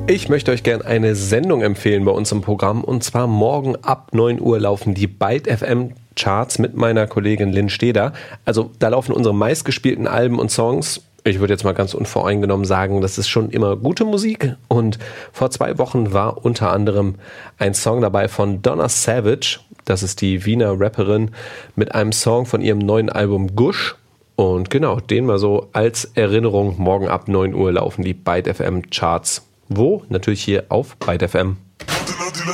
Ich möchte euch gerne eine Sendung empfehlen bei uns im Programm, und zwar morgen ab 9 Uhr laufen die Byte FM Charts mit meiner Kollegin Lynn Steder. Also da laufen unsere meistgespielten Alben und Songs. Ich würde jetzt mal ganz unvoreingenommen sagen, das ist schon immer gute Musik, und vor 2 Wochen war unter anderem ein Song dabei von Donna Savage, das ist die Wiener Rapperin, mit einem Song von ihrem neuen Album Gush. Und genau, den mal so als Erinnerung, morgen ab 9 Uhr laufen die Byte FM Charts. Wo? Natürlich hier auf Byte FM.